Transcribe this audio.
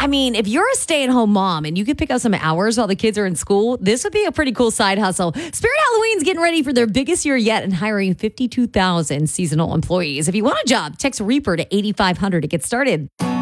I mean, if you're a stay-at-home mom and you could pick up some hours while the kids are in school, this would be a pretty cool side hustle. Spirit Halloween's getting ready for their biggest year yet and hiring 52,000 seasonal employees. If you want a job, text Reaper to 8500 to get started.